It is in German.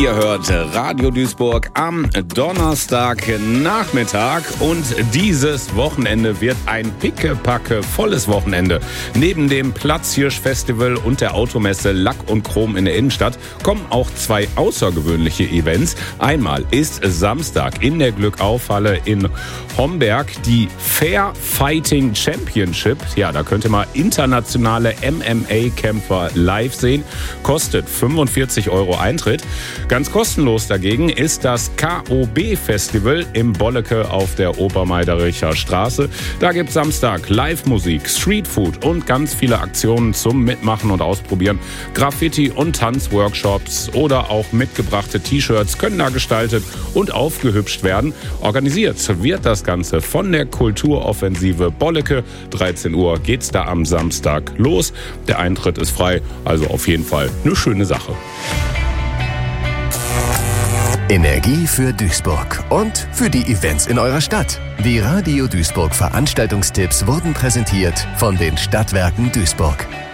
Ihr hört Radio Duisburg am Donnerstagnachmittag und dieses Wochenende wird ein pickepacke volles Wochenende. Neben dem Platzhirsch-Festival und der Automesse Lack und Chrom in der Innenstadt kommen auch zwei außergewöhnliche Events. Einmal ist Samstag in der Glückauf-Halle in Homberg die Fair Fighting Championship. Ja, da könnt ihr mal internationale MMA-Kämpfer live sehen. Kostet 45 € Eintritt. Ganz kostenlos dagegen ist das KOB-Festival im Bolleke auf der Obermeidericher Straße. Da gibt es Samstag Live-Musik, Streetfood und ganz viele Aktionen zum Mitmachen und Ausprobieren. Graffiti- und Tanzworkshops oder auch mitgebrachte T-Shirts können da gestaltet und aufgehübscht werden. Organisiert wird das Ganze von der Kulturoffensive Bolleke. 13 Uhr geht's da am Samstag los. Der Eintritt ist frei, also auf jeden Fall eine schöne Sache. Energie für Duisburg und für die Events in eurer Stadt. Die Radio Duisburg Veranstaltungstipps wurden präsentiert von den Stadtwerken Duisburg.